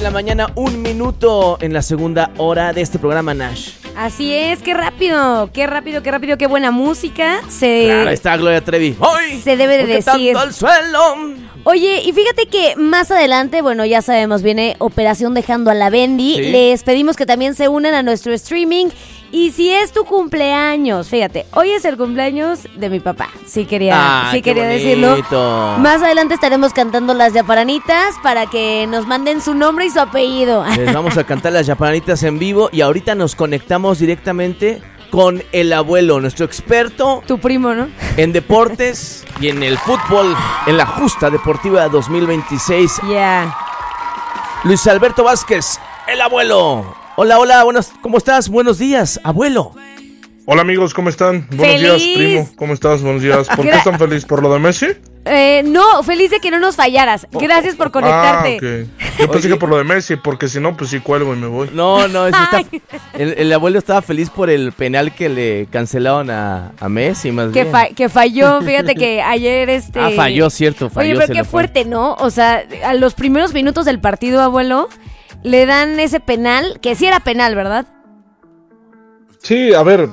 la mañana, 1 minuto en la segunda hora de este programa, Nash. Así es, qué rápido, qué buena música. Claro, está Gloria Trevi. ¡Hoy! Se debe de decir. Tanto al suelo. Oye, y fíjate que más adelante, bueno, ya sabemos, viene Operación Dejando a la Bendy. Sí. Les pedimos que también se unan a nuestro streaming. Y si es tu cumpleaños, fíjate, hoy es el cumpleaños de mi papá. Sí quería decirlo. Más adelante estaremos cantando las yaparanitas para que nos manden su nombre y su apellido. Les vamos a cantar las yaparanitas en vivo y ahorita nos conectamos directamente con el abuelo, nuestro experto. Tu primo, ¿no? En deportes y en el fútbol, en la justa deportiva 2026. Ya. Luis Alberto Vázquez, el abuelo. Hola, ¿cómo estás? Buenos días, abuelo. Hola amigos, ¿cómo están? Buenos días, primo. ¿Cómo estás? Buenos días. ¿Por qué están felices? ¿Por lo de Messi? No, feliz de que no nos fallaras. Gracias por conectarte. Okay. Yo pensé que por lo de Messi, porque si no, pues sí cuelgo y me voy. No, el abuelo estaba feliz por el penal que le cancelaron a Messi, más bien. Que falló, fíjate que ayer falló, cierto, falló. Oye, pero qué fuerte, ¿no? O sea, a los primeros minutos del partido, abuelo, le dan ese penal, que sí era penal, ¿verdad? Sí, a ver,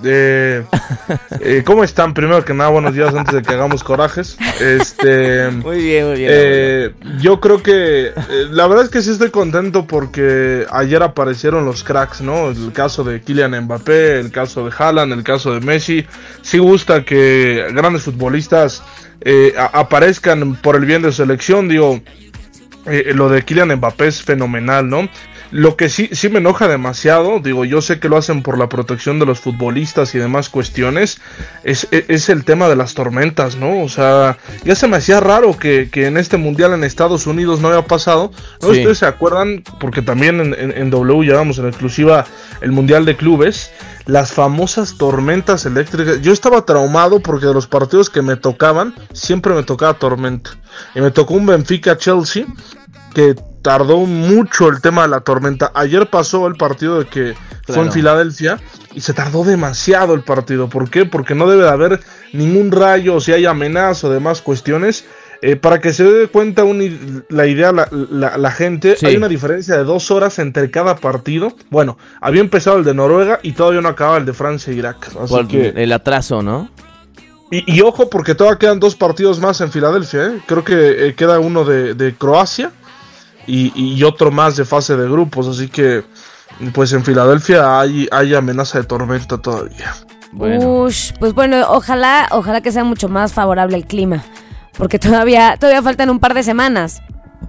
¿cómo están? Primero que nada, buenos días antes de que hagamos corajes. Muy bien. Yo creo que la verdad es que sí estoy contento porque ayer aparecieron los cracks, ¿no? El caso de Kylian Mbappé, el caso de Haaland, el caso de Messi. Sí gusta que grandes futbolistas aparezcan por el bien de su selección, digo. Lo de Kylian Mbappé es fenomenal, ¿no? Lo que sí me enoja demasiado, digo, yo sé que lo hacen por la protección de los futbolistas y demás cuestiones, es el tema de las tormentas, ¿no? O sea, ya se me hacía raro que en este mundial en Estados Unidos no había pasado. ¿No? Sí. Ustedes se acuerdan, porque también en W llevamos en exclusiva el mundial de clubes, las famosas tormentas eléctricas. Yo estaba traumado porque de los partidos que me tocaban, siempre me tocaba tormenta. Y me tocó un Benfica-Chelsea que tardó mucho el tema de la tormenta. Ayer pasó el partido de que fue en Filadelfia y se tardó demasiado el partido. ¿Por qué? Porque no debe de haber ningún rayo, si hay amenaza o demás cuestiones. Para que se dé cuenta la idea la gente, sí. Hay una diferencia de 2 horas entre cada partido. Bueno, había empezado el de Noruega y todavía no acababa el de Francia e Irak. Así por que el atraso, ¿no? Y ojo, porque todavía quedan 2 partidos más en Filadelfia, ¿eh? Creo que queda uno de Croacia y otro más de fase de grupos. Así que, pues en Filadelfia hay amenaza de tormenta todavía. Bueno. Pues bueno, ojalá que sea mucho más favorable el clima. Porque todavía faltan un par de semanas.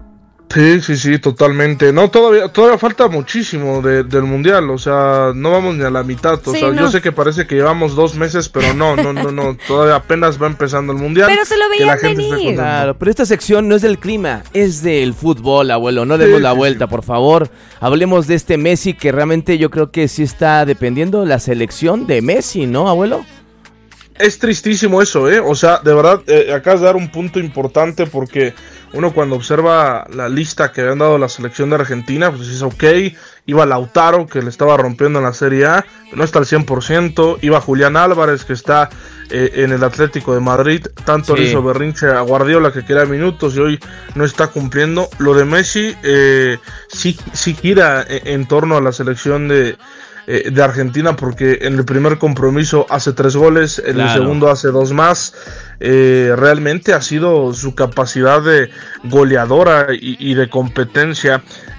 Sí, totalmente. No, todavía falta muchísimo del mundial. O sea, no vamos ni a la mitad. O sea, no. Yo sé que parece que llevamos 2 meses, pero no. Todavía apenas va empezando el mundial. Pero se lo veían venir. Claro, pero esta sección no es del clima, es del fútbol, abuelo. No demos la vuelta, por favor. Hablemos de este Messi que realmente yo creo que sí está dependiendo la selección de Messi, ¿no, abuelo? Es tristísimo eso, o sea, de verdad, acabas de dar un punto importante porque uno cuando observa la lista que habían dado la selección de Argentina, pues dices, ok, iba Lautaro, que le estaba rompiendo en la Serie A, no está al 100%, iba Julián Álvarez, que está en el Atlético de Madrid, tanto le hizo berrinche a Guardiola, que quería minutos y hoy no está cumpliendo. Lo de Messi sí gira en torno a la selección de Argentina, porque en el primer compromiso hace 3 goles, en el segundo hace 2 más. Realmente ha sido su capacidad de goleadora y de competencia,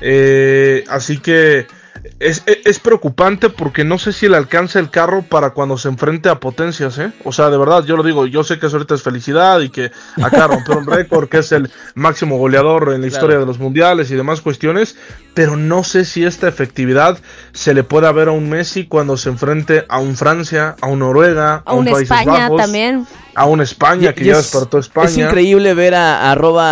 así que es preocupante porque no sé si le alcanza el carro para cuando se enfrente a potencias, o sea, de verdad, yo lo digo, yo sé que eso ahorita es felicidad y que acá romper un récord, que es el máximo goleador en la historia de los mundiales y demás cuestiones, pero no sé si esta efectividad se le pueda ver a un Messi cuando se enfrente a un Francia, a un Noruega, a un Países España Bajos, también. A una España que ya despertó España. Es increíble ver a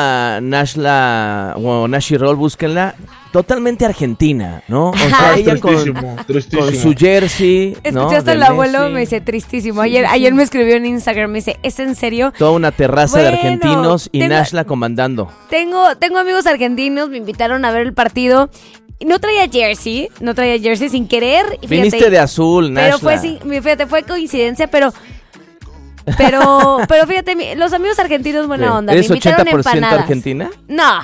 @Nashla o Nashirol, búsquenla, totalmente argentina, ¿no? O sea, ella tristísimo. Con su jersey. Escuchaste al abuelo, me dice tristísimo. Ayer me escribió en Instagram, me dice, ¿es en serio? Toda una terraza de argentinos y Nashla comandando. Tengo amigos argentinos, me invitaron a ver el partido. No traía jersey sin querer. Viniste de azul, Nashla. Pero fue coincidencia, pero Pero fíjate, los amigos argentinos buena onda. ¿Eres me invitaron 80% empanadas. argentina? No,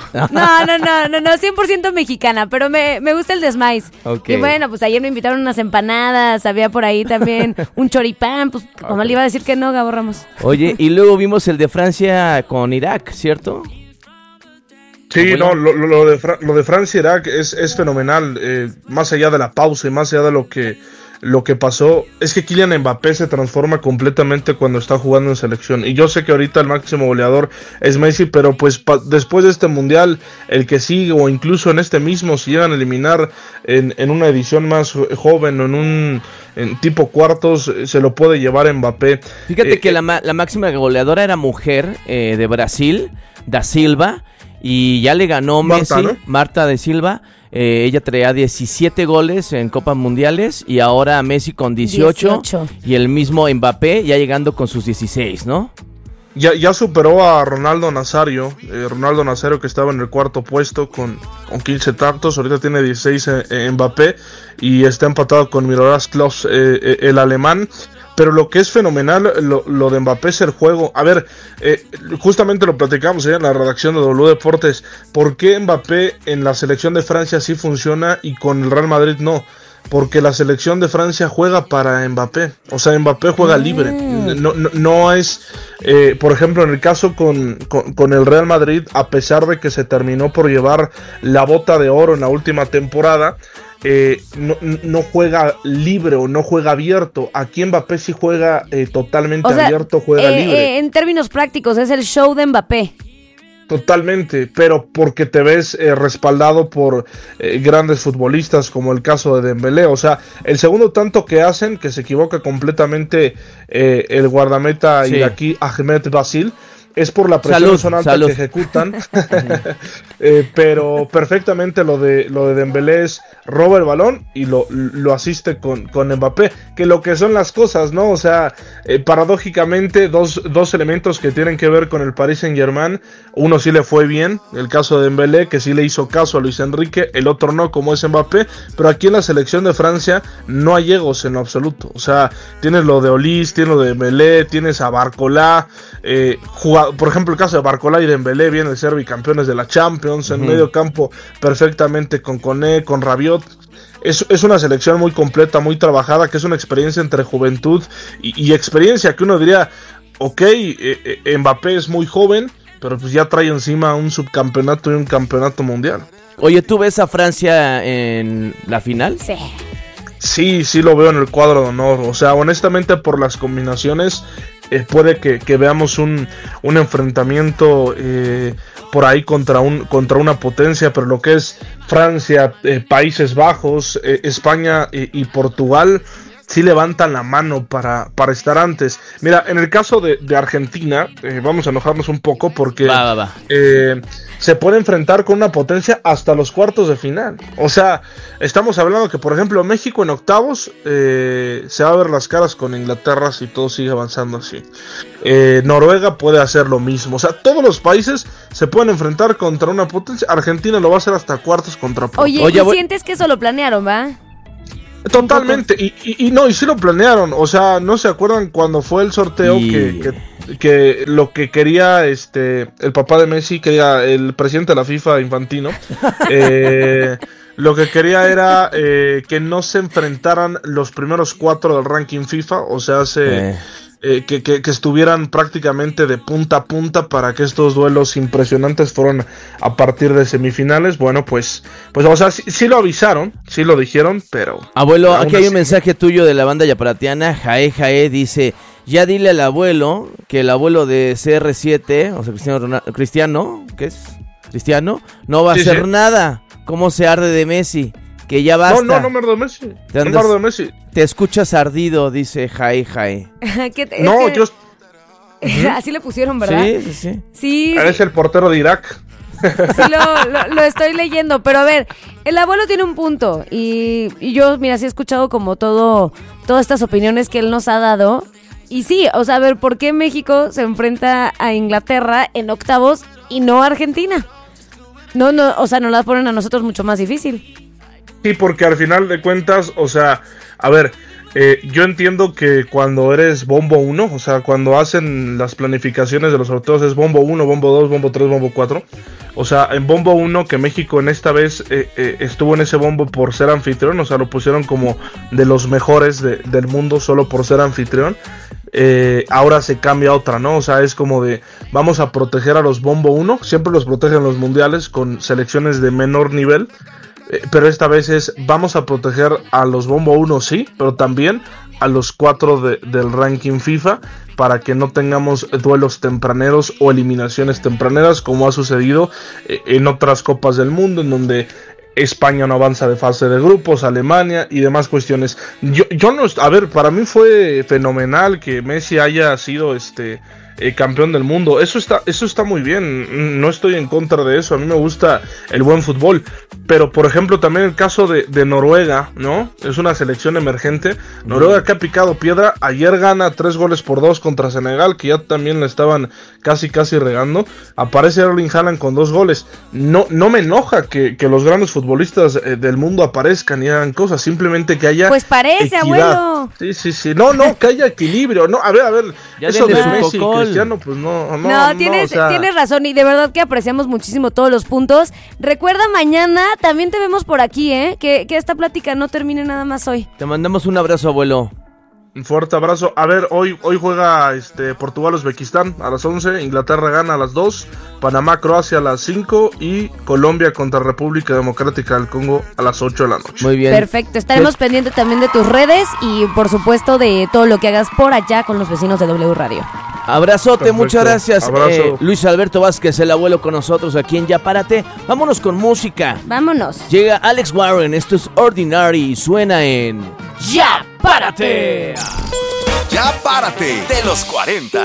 100% mexicana, pero me gusta el desmais. Okay. Y bueno, pues ayer me invitaron unas empanadas, había por ahí también un choripán, pues como le iba a decir que no, Gabo Ramos. Oye, y luego vimos el de Francia con Irak, ¿cierto? Sí, no, lo de Francia-Irak es fenomenal, más allá de la pausa y más allá de lo que pasó, es que Kylian Mbappé se transforma completamente cuando está jugando en selección, y yo sé que ahorita el máximo goleador es Messi, pero pues después de este mundial, el que sigue, o incluso en este mismo, si llegan a eliminar en una edición más joven, o en tipo cuartos, se lo puede llevar Mbappé. Fíjate que la máxima goleadora era mujer de Brasil, Da Silva, y ya le ganó Messi, Marta, ¿no? Marta de Silva. Ella traía 17 goles en Copas Mundiales, y ahora Messi con 18. Y el mismo Mbappé ya llegando con sus 16, ¿no? Ya superó a Ronaldo Nazario, que estaba en el cuarto puesto con 15 tantos, ahorita tiene 16 Mbappé, y está empatado con Miroslav Klose, el alemán. Pero lo que es fenomenal, lo de Mbappé es el juego. A ver, justamente lo platicamos en la redacción de W Deportes. ¿Por qué Mbappé en la selección de Francia sí funciona y con el Real Madrid no? Porque la selección de Francia juega para Mbappé. O sea, Mbappé juega libre. No es... por ejemplo, en el caso con el Real Madrid, a pesar de que se terminó por llevar la bota de oro en la última temporada... no juega libre o no juega abierto. Aquí Mbappé sí juega totalmente abierto, juega libre. En términos prácticos, es el show de Mbappé. Totalmente, pero porque te ves respaldado por grandes futbolistas, como el caso de Dembélé. O sea, el segundo tanto que hacen, que se equivoca completamente el guardameta iraquí Ahmed Basil, es por la presión sonante que ejecutan. Pero perfectamente lo de Dembélé es roba el balón y lo asiste con Mbappé, que lo que son las cosas, ¿no? O sea, paradójicamente dos elementos que tienen que ver con el Paris Saint-Germain. Uno sí le fue bien, el caso de Dembélé, que sí le hizo caso a Luis Enrique, el otro no, como es Mbappé. Pero aquí en la selección de Francia no hay egos en lo absoluto. O sea, tienes lo de Olise, tienes lo de Dembélé, tienes a Barcola, por ejemplo, el caso de Barcola y Dembélé, vienen de ser bicampeones de la Champions, en medio campo perfectamente con Koné, con Rabiot. Es una selección muy completa, muy trabajada, que es una experiencia entre juventud y experiencia, que uno diría, ok, Mbappé es muy joven, pero pues ya trae encima un subcampeonato y un campeonato mundial. Oye, ¿tú ves a Francia en la final? Sí lo veo en el cuadro de honor. O sea, honestamente, por las combinaciones, puede que veamos un enfrentamiento por ahí contra una potencia, pero lo que es Francia, Países Bajos, España y Portugal sí levantan la mano para estar antes. Mira, en el caso de Argentina, vamos a enojarnos un poco porque se puede enfrentar con una potencia hasta los cuartos de final. O sea, estamos hablando que, por ejemplo, México en octavos se va a ver las caras con Inglaterra si todo sigue avanzando así. Noruega puede hacer lo mismo. O sea, todos los países se pueden enfrentar contra una potencia. Argentina lo va a hacer hasta cuartos contra Portugal. Oye, sientes que eso lo planearon, ¿va? Totalmente, y sí lo planearon. O sea, ¿no se acuerdan cuando fue el sorteo que lo que quería el papá de Messi, quería el presidente de la FIFA, Infantino, lo que quería era que no se enfrentaran los primeros 4 del ranking FIFA? O sea, que estuvieran prácticamente de punta a punta para que estos duelos impresionantes fueron a partir de semifinales. Bueno, pues o sea, sí lo avisaron, sí lo dijeron, pero... Abuelo, aquí hay un mensaje tuyo de la banda yaparatiana. Jae dice, ya dile al abuelo que el abuelo de CR7, o sea, Cristiano, ¿qué es? Cristiano, no va a hacer nada. ¿Cómo se arde de Messi? Que ya basta. No me ardo de Messi. No me ardo de Messi. Te escuchas ardido, dice Jae. Yo... Así le pusieron, ¿verdad? Sí. Eres el portero de Irak. Sí, lo estoy leyendo, pero a ver, el abuelo tiene un punto y yo, mira, sí he escuchado como todas estas opiniones que él nos ha dado. Y sí, o sea, a ver, ¿por qué México se enfrenta a Inglaterra en octavos y no a Argentina? No, o sea, nos la ponen a nosotros mucho más difícil. Sí, porque al final de cuentas, o sea, a ver, Yo entiendo que cuando eres bombo 1, o sea, cuando hacen las planificaciones de los sorteos es bombo 1, bombo 2, bombo 3, bombo 4. O sea, en bombo 1, que México en esta vez estuvo en ese bombo por ser anfitrión, o sea, lo pusieron como de los mejores del mundo solo por ser anfitrión. Ahora se cambia a otra, ¿no? O sea, es como de, vamos a proteger a los bombo 1, siempre los protegen los mundiales con selecciones de menor nivel. Pero esta vez vamos a proteger a los bombo 1, sí, pero también a los 4 del ranking FIFA, para que no tengamos duelos tempraneros o eliminaciones tempraneras, como ha sucedido en otras copas del mundo, en donde España no avanza de fase de grupos, Alemania y demás cuestiones. Yo no, a ver, para mí fue fenomenal que Messi haya sido campeón del mundo. Eso está muy bien, no estoy en contra de eso, a mí me gusta el buen fútbol, pero por ejemplo también el caso de Noruega, ¿no? Es una selección emergente, Noruega que ha picado piedra, ayer gana 3-2 contra Senegal, que ya también la estaban casi regando, aparece Erling Haaland con 2 goles, no me enoja que los grandes futbolistas del mundo aparezcan y hagan cosas, simplemente que haya pues parece, equidad. Abuelo. Sí, no, que haya equilibrio, no, a ver, ya eso de Messi, Cristiano, pues no, tienes, o sea... tienes razón y de verdad que apreciamos muchísimo todos los puntos. Recuerda, mañana también te vemos por aquí, que esta plática no termine nada más hoy. Te mandamos un abrazo, abuelo. Un fuerte abrazo. A ver, hoy juega Portugal-Uzbekistán a las 11, Inglaterra gana a las 2, Panamá-Croacia a las 5 y Colombia contra República Democrática del Congo a las 8 de la noche. Muy bien. Perfecto, estaremos pendientes también de tus redes y por supuesto de todo lo que hagas por allá con los vecinos de W Radio. Abrazote, perfecto. Muchas gracias. Abrazo. Luis Alberto Vázquez, el abuelo, con nosotros aquí en Ya Párate. Vámonos con música. Vámonos. Llega Alex Warren, esto es Ordinary y suena en Ya Párate. Ya Párate de los 40.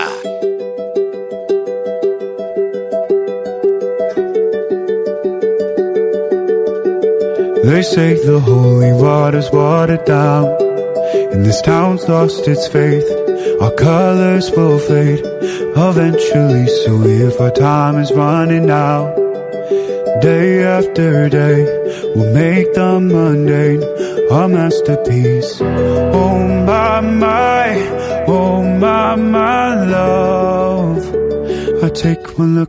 They say the holy water's watered down, and this town's lost its faith. Our colors will fade eventually, so if our time is running out, day after day, we'll make the mundane a masterpiece. Oh my love, I take one look